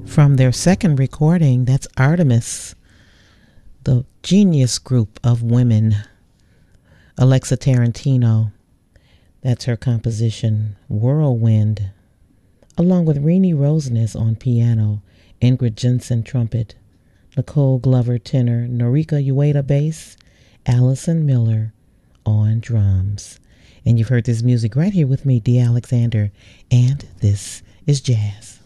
From their second recording, that's Artemis, the genius group of women. Alexa Tarantino, that's her composition, Whirlwind, along with Renee Roseness on piano, Ingrid Jensen trumpet, Nicole Glover tenor, Norika Ueda bass, Allison Miller on drums. And you've heard this music right here with me, Dee Alexander, and this is jazz.